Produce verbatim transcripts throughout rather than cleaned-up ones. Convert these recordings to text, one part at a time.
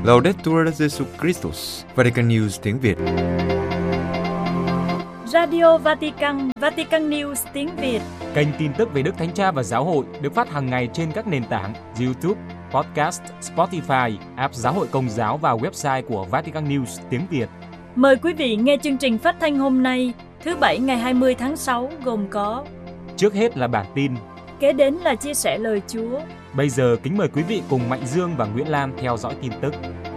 Laudetur Jesus Christus, Vatican News tiếng Việt. Radio Vatican, Vatican News tiếng Việt. Kênh tin tức về Đức Thánh Cha và Giáo hội được phát hàng ngày trên các nền tảng YouTube, Podcast, Spotify, app Giáo hội Công giáo và website của Vatican News tiếng Việt. Mời quý vị nghe chương trình phát thanh hôm nay, thứ Bảy ngày hai mươi tháng sáu gồm có: trước hết là bản tin, kế đến là chia sẻ lời Chúa. Bây giờ kính mời quý vị cùng Mạnh Dương và Nguyễn Lam theo dõi tin tức.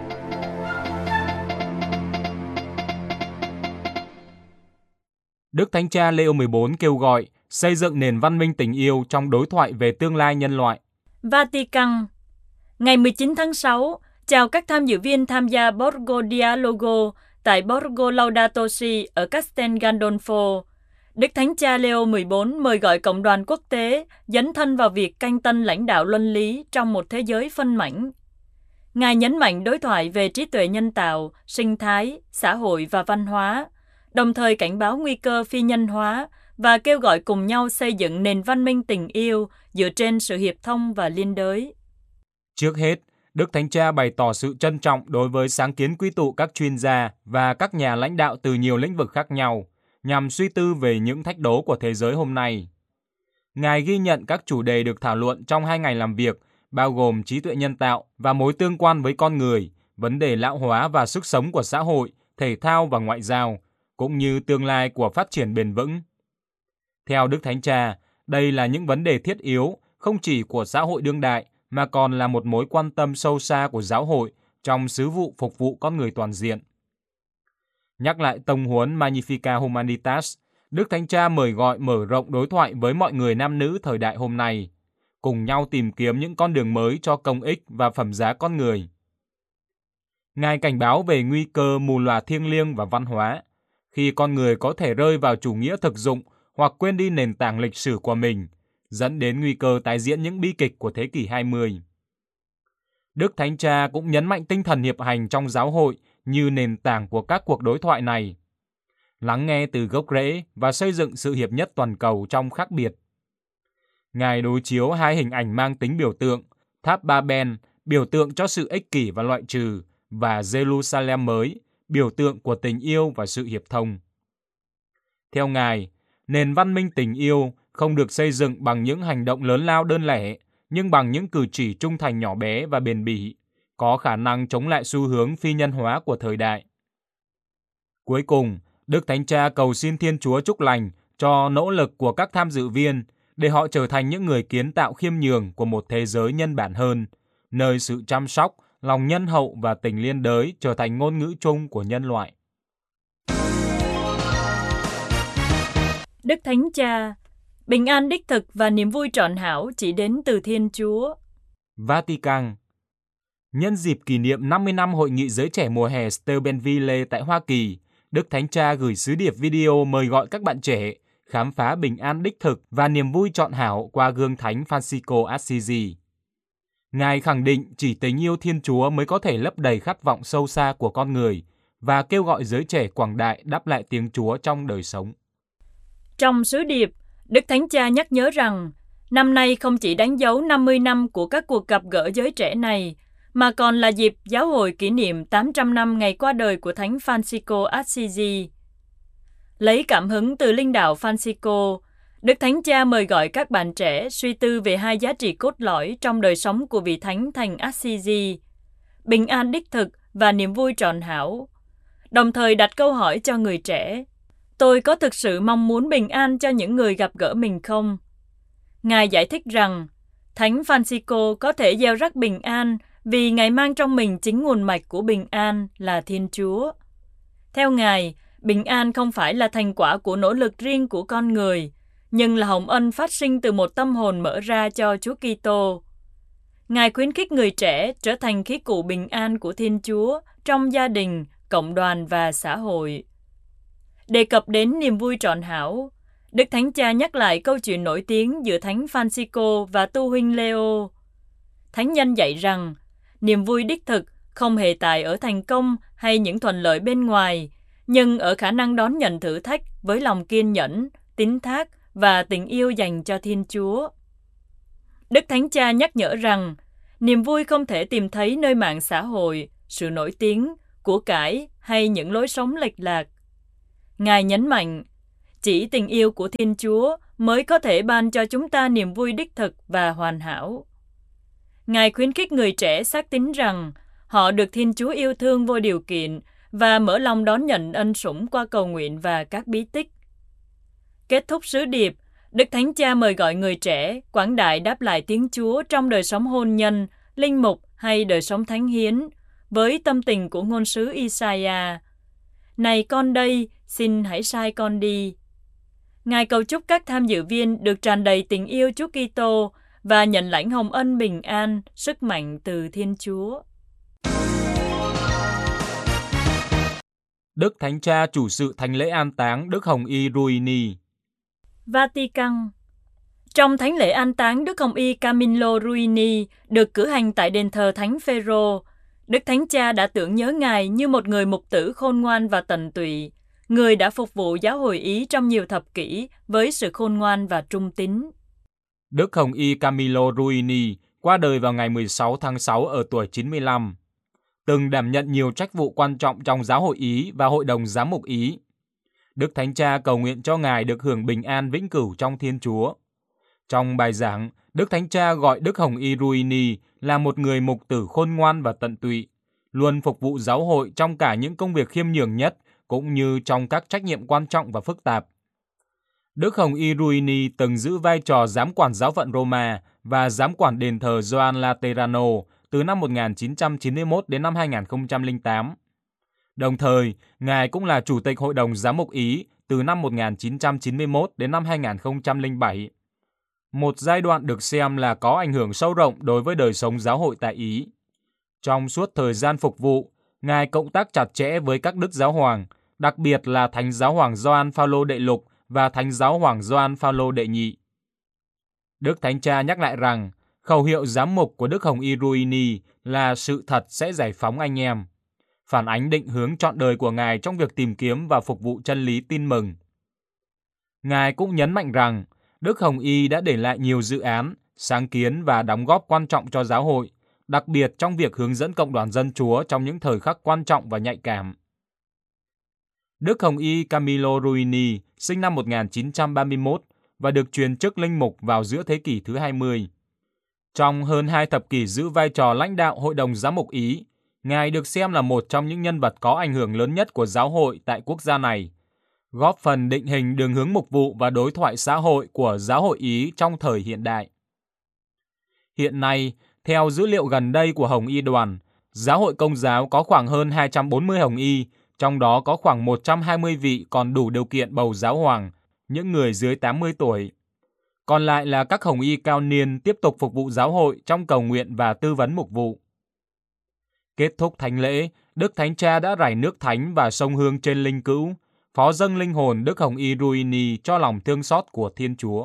Đức Thánh Cha Leo mười bốn kêu gọi xây dựng nền văn minh tình yêu trong đối thoại về tương lai nhân loại. Vatican. Ngày mười chín tháng sáu, chào các tham dự viên tham gia Borgo Dialogo tại Borgo Laudato Si ở Castel Gandolfo. Đức Thánh Cha Leo mười bốn mời gọi cộng đoàn quốc tế dấn thân vào việc canh tân lãnh đạo luân lý trong một thế giới phân mảnh. Ngài nhấn mạnh đối thoại về trí tuệ nhân tạo, sinh thái, xã hội và văn hóa, đồng thời cảnh báo nguy cơ phi nhân hóa và kêu gọi cùng nhau xây dựng nền văn minh tình yêu dựa trên sự hiệp thông và liên đới. Trước hết, Đức Thánh Cha bày tỏ sự trân trọng đối với sáng kiến quy tụ các chuyên gia và các nhà lãnh đạo từ nhiều lĩnh vực khác nhau, nhằm suy tư về những thách đố của thế giới hôm nay. Ngài ghi nhận các chủ đề được thảo luận trong hai ngày làm việc, bao gồm trí tuệ nhân tạo và mối tương quan với con người, vấn đề lão hóa và sức sống của xã hội, thể thao và ngoại giao, cũng như tương lai của phát triển bền vững. Theo Đức Thánh Cha, đây là những vấn đề thiết yếu không chỉ của xã hội đương đại mà còn là một mối quan tâm sâu xa của giáo hội trong sứ vụ phục vụ con người toàn diện. Nhắc lại tông huấn Magnificat Humanitas, Đức Thánh Cha mời gọi mở rộng đối thoại với mọi người nam nữ thời đại hôm nay, cùng nhau tìm kiếm những con đường mới cho công ích và phẩm giá con người. Ngài cảnh báo về nguy cơ mù lòa thiêng liêng và văn hóa, khi con người có thể rơi vào chủ nghĩa thực dụng hoặc quên đi nền tảng lịch sử của mình, dẫn đến nguy cơ tái diễn những bi kịch của thế kỷ hai mươi. Đức Thánh Cha cũng nhấn mạnh tinh thần hiệp hành trong giáo hội như nền tảng của các cuộc đối thoại này, lắng nghe từ gốc rễ và xây dựng sự hiệp nhất toàn cầu trong khác biệt. Ngài đối chiếu hai hình ảnh mang tính biểu tượng, tháp Ba-ben, biểu tượng cho sự ích kỷ và loại trừ, và Jerusalem mới, biểu tượng của tình yêu và sự hiệp thông. Theo Ngài, nền văn minh tình yêu không được xây dựng bằng những hành động lớn lao đơn lẻ, nhưng bằng những cử chỉ trung thành nhỏ bé và bền bỉ, có khả năng chống lại xu hướng phi nhân hóa của thời đại. Cuối cùng, Đức Thánh Cha cầu xin Thiên Chúa chúc lành cho nỗ lực của các tham dự viên để họ trở thành những người kiến tạo khiêm nhường của một thế giới nhân bản hơn, nơi sự chăm sóc, lòng nhân hậu và tình liên đới trở thành ngôn ngữ chung của nhân loại. Đức Thánh Cha, bình an đích thực và niềm vui trọn hảo chỉ đến từ Thiên Chúa. Vatican. Nhân dịp kỷ niệm năm mươi năm Hội nghị Giới Trẻ mùa hè Steubenville tại Hoa Kỳ, Đức Thánh Cha gửi sứ điệp video mời gọi các bạn trẻ khám phá bình an đích thực và niềm vui trọn hảo qua gương Thánh Francisco Assisi. Ngài khẳng định chỉ tình yêu Thiên Chúa mới có thể lấp đầy khát vọng sâu xa của con người và kêu gọi giới trẻ quảng đại đáp lại tiếng Chúa trong đời sống. Trong sứ điệp, Đức Thánh Cha nhắc nhớ rằng năm nay không chỉ đánh dấu năm mươi năm của các cuộc gặp gỡ giới trẻ này, mà còn là dịp giáo hội kỷ niệm tám trăm năm ngày qua đời của Thánh Francisco Assisi. Lấy cảm hứng từ linh đạo Francisco, Đức Thánh Cha mời gọi các bạn trẻ suy tư về hai giá trị cốt lõi trong đời sống của vị Thánh thành Assisi, bình an đích thực và niềm vui trọn hảo, đồng thời đặt câu hỏi cho người trẻ: tôi có thực sự mong muốn bình an cho những người gặp gỡ mình không? Ngài giải thích rằng, Thánh Francisco có thể gieo rắc bình an vì Ngài mang trong mình chính nguồn mạch của bình an là Thiên Chúa. Theo Ngài, bình an không phải là thành quả của nỗ lực riêng của con người, nhưng là hồng ân phát sinh từ một tâm hồn mở ra cho Chúa Kitô. Ngài khuyến khích người trẻ trở thành khí cụ bình an của Thiên Chúa trong gia đình, cộng đoàn và xã hội. Đề cập đến niềm vui trọn hảo, Đức Thánh Cha nhắc lại câu chuyện nổi tiếng giữa Thánh Francisco và tu huynh Leo. Thánh nhân dạy rằng, niềm vui đích thực không hề tại ở thành công hay những thuận lợi bên ngoài, nhưng ở khả năng đón nhận thử thách với lòng kiên nhẫn, tín thác và tình yêu dành cho Thiên Chúa. Đức Thánh Cha nhắc nhở rằng, niềm vui không thể tìm thấy nơi mạng xã hội, sự nổi tiếng, của cải hay những lối sống lệch lạc. Ngài nhấn mạnh, chỉ tình yêu của Thiên Chúa mới có thể ban cho chúng ta niềm vui đích thực và hoàn hảo. Ngài khuyến khích người trẻ xác tín rằng họ được Thiên Chúa yêu thương vô điều kiện và mở lòng đón nhận ân sủng qua cầu nguyện và các bí tích. Kết thúc sứ điệp, Đức Thánh Cha mời gọi người trẻ quảng đại đáp lại tiếng Chúa trong đời sống hôn nhân, linh mục hay đời sống thánh hiến, với tâm tình của ngôn sứ Isaiah. Này con đây, xin hãy sai con đi. Ngài cầu chúc các tham dự viên được tràn đầy tình yêu Chúa Kitô và nhận lãnh hồng ân bình an, sức mạnh từ Thiên Chúa. Đức Thánh Cha chủ sự thánh lễ an táng Đức Hồng Y Ruini. Vatican. Trong thánh lễ an táng Đức Hồng Y Camillo Ruini được cử hành tại đền thờ Thánh Phêrô, Đức Thánh Cha đã tưởng nhớ Ngài như một người mục tử khôn ngoan và tận tụy, người đã phục vụ giáo hội Ý trong nhiều thập kỷ với sự khôn ngoan và trung tín. Đức Hồng Y Camillo Ruini qua đời vào ngày mười sáu tháng sáu ở tuổi chín mươi lăm. Từng đảm nhận nhiều trách vụ quan trọng trong giáo hội Ý và hội đồng giám mục Ý. Đức Thánh Cha cầu nguyện cho Ngài được hưởng bình an vĩnh cửu trong Thiên Chúa. Trong bài giảng, Đức Thánh Cha gọi Đức Hồng Y Ruini là một người mục tử khôn ngoan và tận tụy, luôn phục vụ giáo hội trong cả những công việc khiêm nhường nhất, cũng như trong các trách nhiệm quan trọng và phức tạp. Đức Hồng Y Ruini từng giữ vai trò giám quản giáo phận Roma và giám quản đền thờ Gioan Laterano từ năm một nghìn chín trăm chín mươi mốt đến năm hai nghìn không trăm lẻ tám. Đồng thời, Ngài cũng là Chủ tịch Hội đồng Giám mục Ý từ năm một nghìn chín trăm chín mươi mốt đến năm hai nghìn không trăm lẻ bảy. Một giai đoạn được xem là có ảnh hưởng sâu rộng đối với đời sống giáo hội tại Ý. Trong suốt thời gian phục vụ, Ngài cộng tác chặt chẽ với các đức giáo hoàng, đặc biệt là Thánh giáo hoàng Gioan Phaolô đệ lục và Thánh giáo hoàng Gioan Phaolô đệ nhị. Đức Thánh Cha nhắc lại rằng, khẩu hiệu giám mục của Đức Hồng Y Ruini là sự thật sẽ giải phóng anh em, phản ánh định hướng trọn đời của Ngài trong việc tìm kiếm và phục vụ chân lý tin mừng. Ngài cũng nhấn mạnh rằng, Đức Hồng Y đã để lại nhiều dự án, sáng kiến và đóng góp quan trọng cho giáo hội, đặc biệt trong việc hướng dẫn cộng đoàn dân Chúa trong những thời khắc quan trọng và nhạy cảm. Đức Hồng Y Camillo Ruini sinh năm một nghìn chín trăm ba mươi mốt và được truyền chức linh mục vào giữa thế kỷ thứ hai mươi. Trong hơn hai thập kỷ giữ vai trò lãnh đạo Hội đồng Giám mục Ý, Ngài được xem là một trong những nhân vật có ảnh hưởng lớn nhất của giáo hội tại quốc gia này, góp phần định hình đường hướng mục vụ và đối thoại xã hội của giáo hội Ý trong thời hiện đại. Hiện nay, theo dữ liệu gần đây của Hồng Y đoàn, giáo hội Công giáo có khoảng hơn hai trăm bốn mươi Hồng Y, trong đó có khoảng một trăm hai mươi vị còn đủ điều kiện bầu giáo hoàng, những người dưới tám mươi tuổi. Còn lại là các Hồng Y cao niên tiếp tục phục vụ giáo hội trong cầu nguyện và tư vấn mục vụ. Kết thúc thánh lễ, Đức Thánh Cha đã rải nước thánh và sông hương trên linh cữu, phó dâng linh hồn Đức Hồng Y Ruini cho lòng thương xót của Thiên Chúa.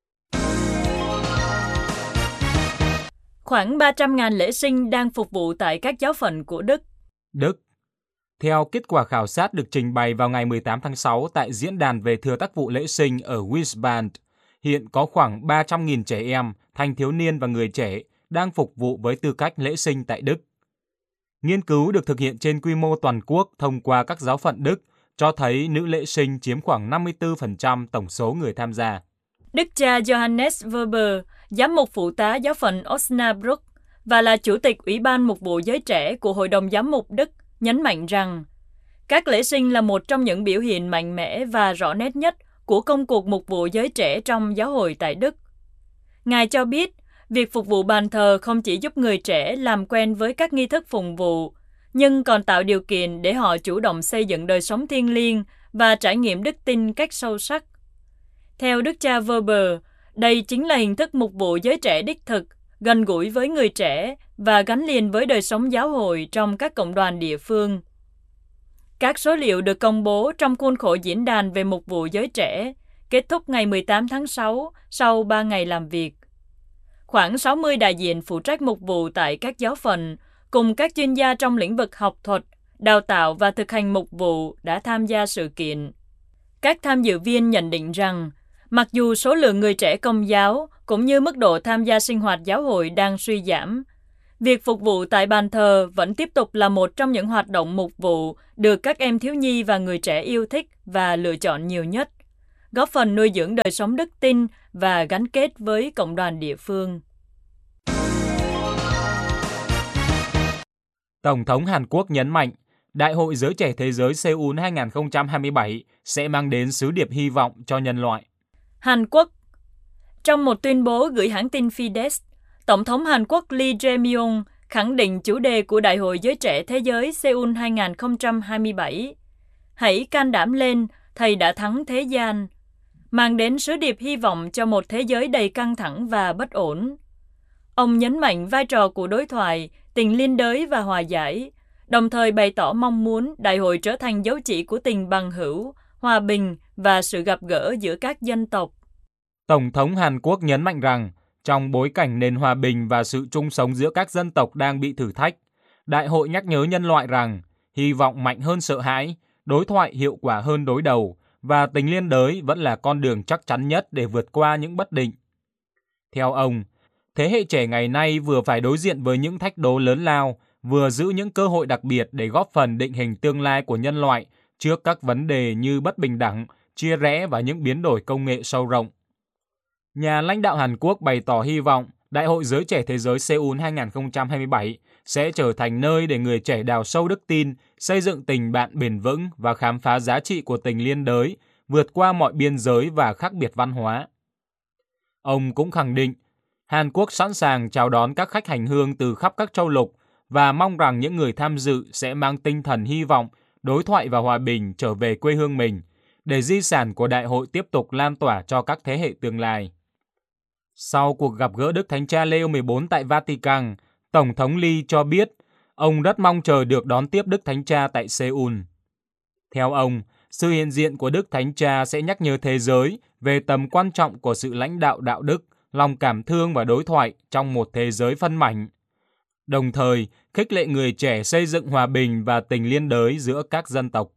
Khoảng ba trăm nghìn lễ sinh đang phục vụ tại các giáo phận của Đức. Đức. Theo kết quả khảo sát được trình bày vào ngày mười tám tháng sáu tại Diễn đàn về thừa tác vụ lễ sinh ở Wiesbaden, hiện có khoảng ba trăm nghìn trẻ em, thanh thiếu niên và người trẻ đang phục vụ với tư cách lễ sinh tại Đức. Nghiên cứu được thực hiện trên quy mô toàn quốc thông qua các giáo phận Đức cho thấy nữ lễ sinh chiếm khoảng năm mươi tư phần trăm tổng số người tham gia. Đức cha Johannes Weber, giám mục phụ tá giáo phận Osnabrück và là chủ tịch Ủy ban mục vụ giới trẻ của Hội đồng Giám mục Đức, nhấn mạnh rằng các lễ sinh là một trong những biểu hiện mạnh mẽ và rõ nét nhất của công cuộc mục vụ giới trẻ trong giáo hội tại Đức. Ngài cho biết, việc phục vụ bàn thờ không chỉ giúp người trẻ làm quen với các nghi thức phụng vụ, nhưng còn tạo điều kiện để họ chủ động xây dựng đời sống thiêng liêng và trải nghiệm đức tin cách sâu sắc. Theo Đức cha Weber, đây chính là hình thức mục vụ giới trẻ đích thực, gần gũi với người trẻ và gắn liền với đời sống giáo hội trong các cộng đoàn địa phương. Các số liệu được công bố trong khuôn khổ diễn đàn về mục vụ giới trẻ, kết thúc ngày mười tám tháng sáu sau ba ngày làm việc. Khoảng sáu mươi đại diện phụ trách mục vụ tại các giáo phận, cùng các chuyên gia trong lĩnh vực học thuật, đào tạo và thực hành mục vụ đã tham gia sự kiện. Các tham dự viên nhận định rằng, mặc dù số lượng người trẻ Công giáo cũng như mức độ tham gia sinh hoạt giáo hội đang suy giảm, Việc phục vụ tại bàn thờ vẫn tiếp tục là một trong những hoạt động mục vụ được các em thiếu nhi và người trẻ yêu thích và lựa chọn nhiều nhất, góp phần nuôi dưỡng đời sống đức tin và gắn kết với cộng đoàn địa phương. Tổng thống Hàn Quốc nhấn mạnh, Đại hội Giới trẻ Thế giới Seoul hai không hai bảy sẽ mang đến sứ điệp hy vọng cho nhân loại. Hàn Quốc. Trong một tuyên bố gửi hãng tin Fides, Tổng thống Hàn Quốc Lee Jae-myung khẳng định chủ đề của Đại hội Giới trẻ Thế giới Seoul hai không hai bảy. Hãy can đảm lên, thầy đã thắng thế gian, mang đến sứ điệp hy vọng cho một thế giới đầy căng thẳng và bất ổn. Ông nhấn mạnh vai trò của đối thoại, tình liên đới và hòa giải, đồng thời bày tỏ mong muốn đại hội trở thành dấu chỉ của tình bằng hữu, hòa bình và sự gặp gỡ giữa các dân tộc. Tổng thống Hàn Quốc nhấn mạnh rằng, trong bối cảnh nền hòa bình và sự chung sống giữa các dân tộc đang bị thử thách, đại hội nhắc nhớ nhân loại rằng hy vọng mạnh hơn sợ hãi, đối thoại hiệu quả hơn đối đầu và tình liên đới vẫn là con đường chắc chắn nhất để vượt qua những bất định. Theo ông, thế hệ trẻ ngày nay vừa phải đối diện với những thách đố lớn lao, vừa giữ những cơ hội đặc biệt để góp phần định hình tương lai của nhân loại trước các vấn đề như bất bình đẳng, chia rẽ và những biến đổi công nghệ sâu rộng. Nhà lãnh đạo Hàn Quốc bày tỏ hy vọng Đại hội Giới trẻ Thế giới Seoul hai không hai bảy sẽ trở thành nơi để người trẻ đào sâu đức tin, xây dựng tình bạn bền vững và khám phá giá trị của tình liên đới, vượt qua mọi biên giới và khác biệt văn hóa. Ông cũng khẳng định, Hàn Quốc sẵn sàng chào đón các khách hành hương từ khắp các châu lục và mong rằng những người tham dự sẽ mang tinh thần hy vọng, đối thoại và hòa bình trở về quê hương mình, để di sản của đại hội tiếp tục lan tỏa cho các thế hệ tương lai. Sau cuộc gặp gỡ Đức Thánh Cha Leo mười bốn tại Vatican, Tổng thống Lee cho biết ông rất mong chờ được đón tiếp Đức Thánh Cha tại Seoul. Theo ông, sự hiện diện của Đức Thánh Cha sẽ nhắc nhớ thế giới về tầm quan trọng của sự lãnh đạo đạo đức, lòng cảm thương và đối thoại trong một thế giới phân mảnh, đồng thời khích lệ người trẻ xây dựng hòa bình và tình liên đới giữa các dân tộc.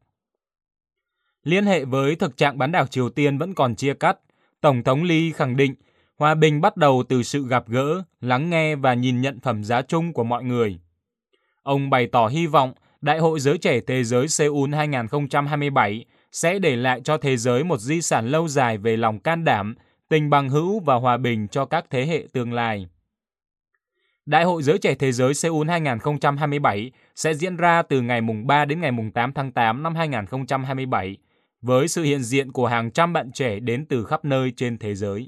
Liên hệ với thực trạng bán đảo Triều Tiên vẫn còn chia cắt, Tổng thống Lee khẳng định hòa bình bắt đầu từ sự gặp gỡ, lắng nghe và nhìn nhận phẩm giá chung của mọi người. Ông bày tỏ hy vọng Đại hội Giới trẻ Thế giới Seoul hai không hai bảy sẽ để lại cho thế giới một di sản lâu dài về lòng can đảm, tình bằng hữu và hòa bình cho các thế hệ tương lai. Đại hội Giới trẻ Thế giới Seoul hai không hai bảy sẽ diễn ra từ ngày ba đến ngày tám tháng tám năm hai không hai bảy, với sự hiện diện của hàng trăm bạn trẻ đến từ khắp nơi trên thế giới.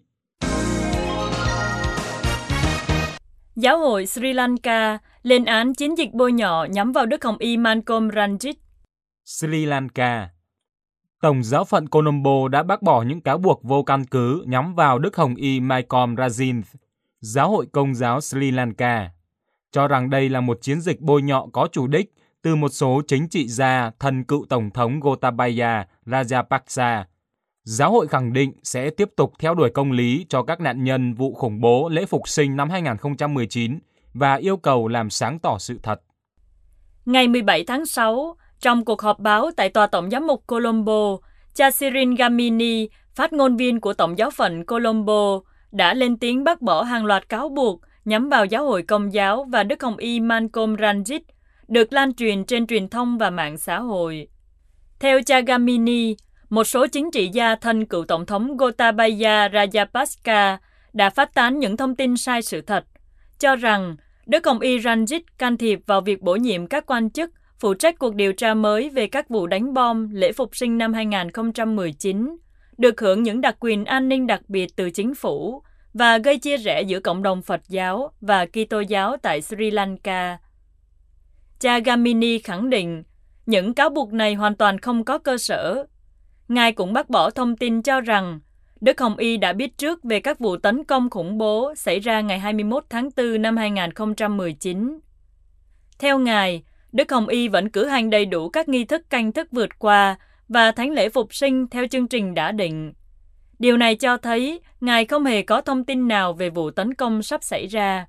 Giáo hội Sri Lanka lên án chiến dịch bôi nhọ nhắm vào Đức Hồng Y Malcolm Ranjit. Sri Lanka. Tổng giáo phận Colombo đã bác bỏ những cáo buộc vô căn cứ nhắm vào Đức Hồng Y Malcolm Ranjit, Giáo hội Công giáo Sri Lanka, cho rằng đây là một chiến dịch bôi nhọ có chủ đích từ một số chính trị gia thân cựu Tổng thống Gotabaya Rajapaksa. Giáo hội khẳng định sẽ tiếp tục theo đuổi công lý cho các nạn nhân vụ khủng bố lễ Phục sinh năm hai không một chín và yêu cầu làm sáng tỏ sự thật. Ngày mười bảy tháng sáu, trong cuộc họp báo tại Tòa Tổng giám mục Colombo, cha Cyril Gamini, phát ngôn viên của Tổng giáo phận Colombo, đã lên tiếng bác bỏ hàng loạt cáo buộc nhắm vào giáo hội Công giáo và Đức Hồng Y Malcolm Ranjit, được lan truyền trên truyền thông và mạng xã hội. Theo cha Gamini, một số chính trị gia thân cựu Tổng thống Gotabaya Rajapaksa đã phát tán những thông tin sai sự thật, cho rằng Đức Hồng Y Ranjit can thiệp vào việc bổ nhiệm các quan chức phụ trách cuộc điều tra mới về các vụ đánh bom lễ Phục sinh năm hai không một chín, được hưởng những đặc quyền an ninh đặc biệt từ chính phủ và gây chia rẽ giữa cộng đồng Phật giáo và Kitô giáo tại Sri Lanka. Cha Gamini khẳng định những cáo buộc này hoàn toàn không có cơ sở. Ngài cũng bác bỏ thông tin cho rằng Đức Hồng Y đã biết trước về các vụ tấn công khủng bố xảy ra ngày hai mươi mốt tháng tư năm hai không một chín. Theo Ngài, Đức Hồng Y vẫn cử hành đầy đủ các nghi thức canh thức vượt qua và thánh lễ Phục sinh theo chương trình đã định. Điều này cho thấy Ngài không hề có thông tin nào về vụ tấn công sắp xảy ra.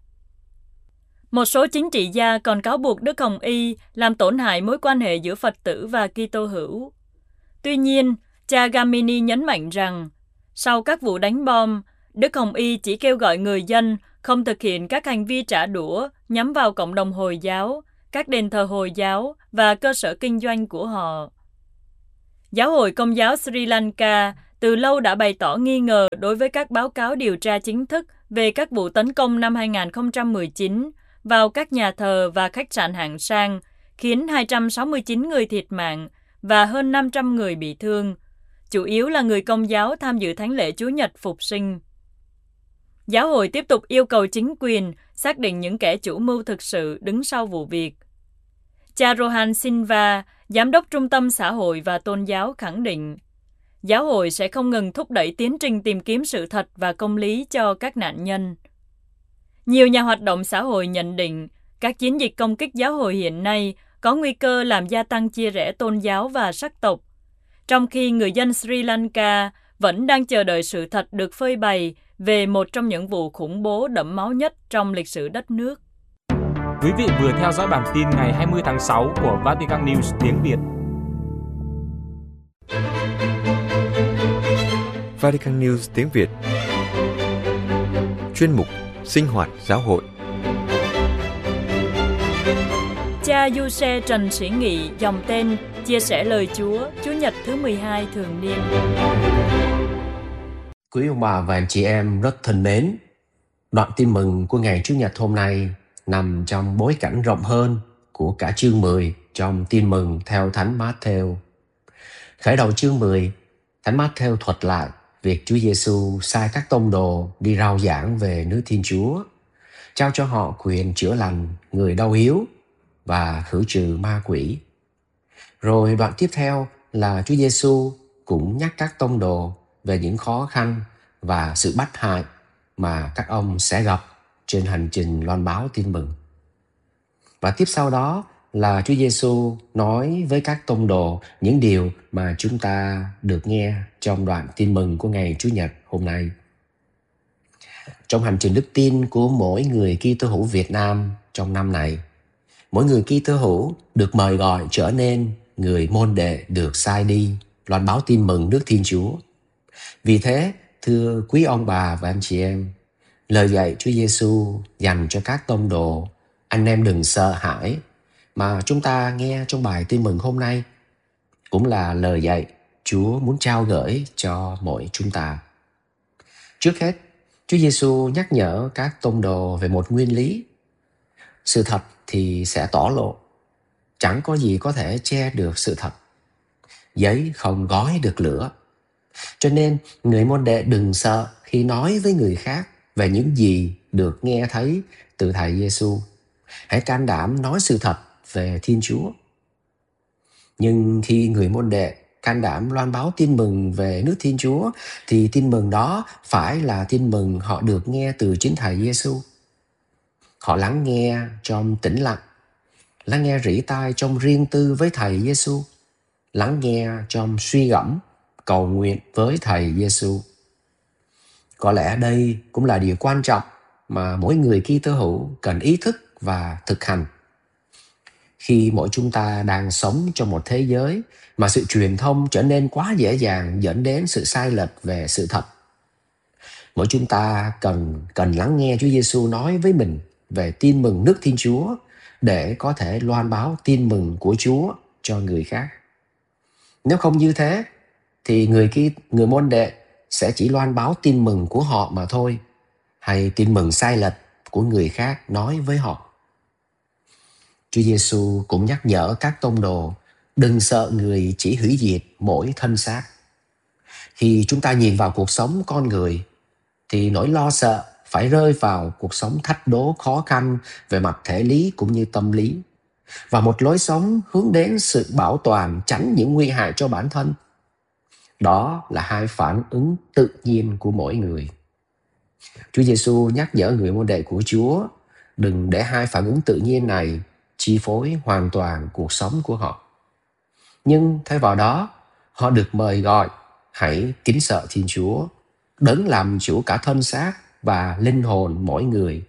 Một số chính trị gia còn cáo buộc Đức Hồng Y làm tổn hại mối quan hệ giữa Phật tử và Kitô hữu. Tuy nhiên, cha Gamini nhấn mạnh rằng, sau các vụ đánh bom, Đức Hồng Y chỉ kêu gọi người dân không thực hiện các hành vi trả đũa nhắm vào cộng đồng Hồi giáo, các đền thờ Hồi giáo và cơ sở kinh doanh của họ. Giáo hội Công giáo Sri Lanka từ lâu đã bày tỏ nghi ngờ đối với các báo cáo điều tra chính thức về các vụ tấn công năm hai không một chín vào các nhà thờ và khách sạn hạng sang, khiến hai trăm sáu mươi chín người thiệt mạng và hơn năm trăm người bị thương, chủ yếu là người Công giáo tham dự thánh lễ Chúa Nhật Phục sinh. Giáo hội tiếp tục yêu cầu chính quyền xác định những kẻ chủ mưu thực sự đứng sau vụ việc. Cha Rohan Silva, Giám đốc Trung tâm Xã hội và Tôn giáo khẳng định, giáo hội sẽ không ngừng thúc đẩy tiến trình tìm kiếm sự thật và công lý cho các nạn nhân. Nhiều nhà hoạt động xã hội nhận định, các chiến dịch công kích giáo hội hiện nay có nguy cơ làm gia tăng chia rẽ tôn giáo và sắc tộc, trong khi người dân Sri Lanka vẫn đang chờ đợi sự thật được phơi bày về một trong những vụ khủng bố đẫm máu nhất trong lịch sử đất nước. Quý vị vừa theo dõi bản tin ngày hai mươi tháng sáu của Vatican News tiếng Việt. Vatican News tiếng Việt. Chuyên mục Sinh hoạt giáo hội. Cha Giuse Trần Sĩ Nghị, dòng tên, chia sẻ lời Chúa, Chủ nhật thứ mười hai thường niên. Quý ông bà và anh chị em rất thân mến, đoạn tin mừng của ngày Chủ nhật hôm nay nằm trong bối cảnh rộng hơn của cả chương mười trong tin mừng theo Thánh Mát-thêu. Khởi đầu chương mười, Thánh Mát-thêu thuật lại việc Chúa Giêsu sai các tông đồ đi rao giảng về nước Thiên Chúa, trao cho họ quyền chữa lành người đau yếu và khử trừ ma quỷ. Rồi đoạn tiếp theo là Chúa Giêsu cũng nhắc các tông đồ về những khó khăn và sự bắt hại mà các ông sẽ gặp trên hành trình loan báo tin mừng. Và tiếp sau đó là Chúa Giêsu nói với các tông đồ những điều mà chúng ta được nghe trong đoạn tin mừng của ngày Chủ nhật hôm nay. Trong hành trình đức tin của mỗi người Kitô hữu Việt Nam trong năm này, mỗi người Kitô hữu được mời gọi trở nên người môn đệ được sai đi loan báo tin mừng nước Thiên Chúa. Vì thế, thưa quý ông bà và anh chị em, lời dạy Chúa Giêsu dành cho các tông đồ, anh em đừng sợ hãi, mà chúng ta nghe trong bài tin mừng hôm nay cũng là lời dạy Chúa muốn trao gửi cho mỗi chúng ta. Trước hết, Chúa Giêsu nhắc nhở các tông đồ về một nguyên lý. Sự thật thì sẽ tỏ lộ. Chẳng có gì có thể che được sự thật. Giấy không gói được lửa. Cho nên, người môn đệ đừng sợ khi nói với người khác về những gì được nghe thấy từ Thầy Giêsu. Hãy can đảm nói sự thật về Thiên Chúa. Nhưng khi người môn đệ can đảm loan báo tin mừng về nước Thiên Chúa, thì tin mừng đó phải là tin mừng họ được nghe từ chính Thầy Giêsu. Họ lắng nghe trong tĩnh lặng, lắng nghe rỉ tai trong riêng tư với Thầy Giêsu, lắng nghe trong suy gẫm, cầu nguyện với Thầy Giêsu. Có lẽ đây cũng là điều quan trọng mà mỗi người Kitô hữu cần ý thức và thực hành. Khi mỗi chúng ta đang sống trong một thế giới mà sự truyền thông trở nên quá dễ dàng dẫn đến sự sai lệch về sự thật, mỗi chúng ta cần cần lắng nghe Chúa Giêsu nói với mình về tin mừng nước Thiên Chúa để có thể loan báo tin mừng của Chúa cho người khác. Nếu không như thế, thì người kia, người môn đệ sẽ chỉ loan báo tin mừng của họ mà thôi, hay tin mừng sai lệch của người khác nói với họ. Chúa Giêsu cũng nhắc nhở các tông đồ đừng sợ người chỉ hủy diệt mỗi thân xác. Khi chúng ta nhìn vào cuộc sống con người, thì nỗi lo sợ phải rơi vào cuộc sống thách đố khó khăn về mặt thể lý cũng như tâm lý, và một lối sống hướng đến sự bảo toàn, tránh những nguy hại cho bản thân. Đó là hai phản ứng tự nhiên của mỗi người. Chúa Giêsu nhắc nhở người môn đệ của Chúa đừng để hai phản ứng tự nhiên này chi phối hoàn toàn cuộc sống của họ. Nhưng thay vào đó, họ được mời gọi hãy kính sợ Thiên Chúa, đấng làm chủ cả thân xác và linh hồn mỗi người.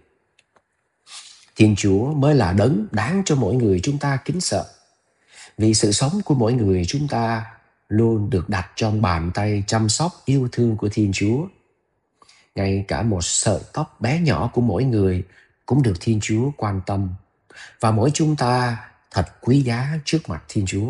Thiên Chúa mới là đấng đáng cho mỗi người chúng ta kính sợ, vì sự sống của mỗi người chúng ta luôn được đặt trong bàn tay chăm sóc yêu thương của Thiên Chúa. ngay cả một sợi tóc bé nhỏ của mỗi người cũng được Thiên Chúa quan tâm. Và mỗi chúng ta thật quý giá trước mặt Thiên Chúa.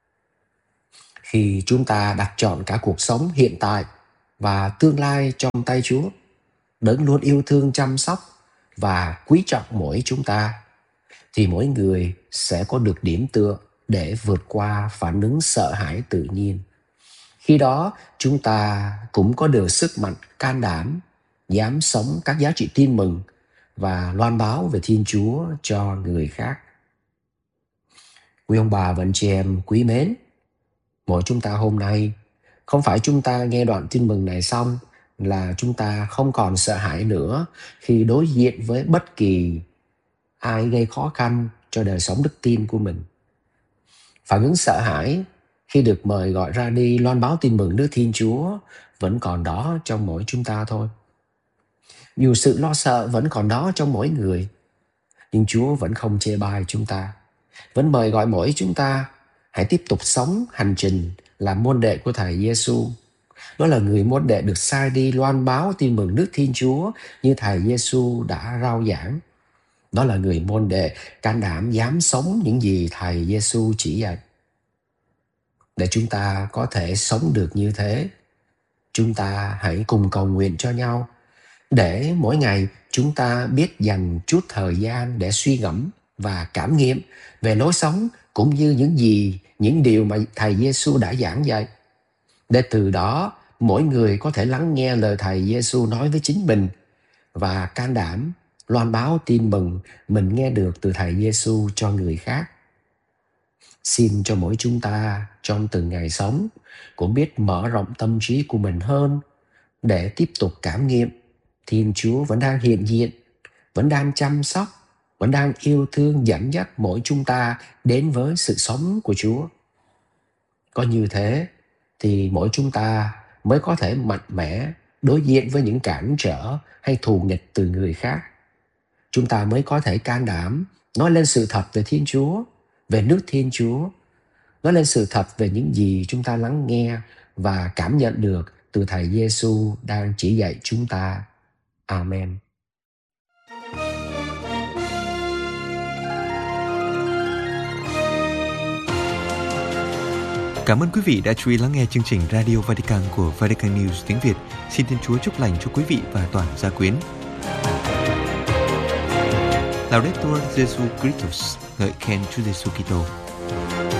Khi chúng ta đặt chọn cả cuộc sống hiện tại và tương lai trong tay Chúa, Đấng luôn yêu thương chăm sóc và quý trọng mỗi chúng ta, thì mỗi người sẽ có được điểm tựa để vượt qua phản ứng sợ hãi tự nhiên. Khi đó, chúng ta cũng có được sức mạnh can đảm, dám sống các giá trị tin mừng và loan báo về Thiên Chúa cho người khác. Quý ông bà và anh chị em quý mến, mỗi chúng ta hôm nay, không phải chúng ta nghe đoạn tin mừng này xong là chúng ta không còn sợ hãi nữa khi đối diện với bất kỳ ai gây khó khăn cho đời sống đức tin của mình. Phản ứng sợ hãi khi được mời gọi ra đi loan báo tin mừng nước Thiên Chúa vẫn còn đó trong mỗi chúng ta thôi. Dù sự lo sợ vẫn còn đó trong mỗi người, nhưng Chúa vẫn không chê bai chúng ta, vẫn mời gọi mỗi chúng ta hãy tiếp tục sống hành trình làm môn đệ của Thầy Giêsu. Đó là người môn đệ được sai đi loan báo tin mừng nước Thiên Chúa như Thầy Giêsu đã rao giảng. Đó là người môn đệ can đảm dám sống những gì Thầy Giêsu chỉ dạy. Để chúng ta có thể sống được như thế, chúng ta hãy cùng cầu nguyện cho nhau, để mỗi ngày chúng ta biết dành chút thời gian để suy ngẫm và cảm nghiệm về lối sống cũng như những gì, những điều mà Thầy Giêsu đã giảng dạy. Để từ đó, mỗi người có thể lắng nghe lời Thầy Giêsu nói với chính mình và can đảm loan báo tin mừng mình nghe được từ Thầy Giêsu cho người khác. Xin cho mỗi chúng ta trong từng ngày sống cũng biết mở rộng tâm trí của mình hơn để tiếp tục cảm nghiệm Thiên Chúa vẫn đang hiện diện, vẫn đang chăm sóc, vẫn đang yêu thương dẫn dắt mỗi chúng ta đến với sự sống của Chúa. Có như thế thì mỗi chúng ta mới có thể mạnh mẽ đối diện với những cản trở hay thù nghịch từ người khác. Chúng ta mới có thể can đảm nói lên sự thật về Thiên Chúa, về nước Thiên Chúa, nói lên sự thật về những gì chúng ta lắng nghe và cảm nhận được từ Thầy Giêsu đang chỉ dạy chúng ta. Amen. Cảm ơn quý vị đã chú ý lắng nghe chương trình Radio Vatican của Vatican News tiếng Việt. Xin Thiên Chúa chúc lành cho quý vị và toàn gia quyến. Laudetur Jesu Christus, ngợi khen Chúa Giêsu Kitô.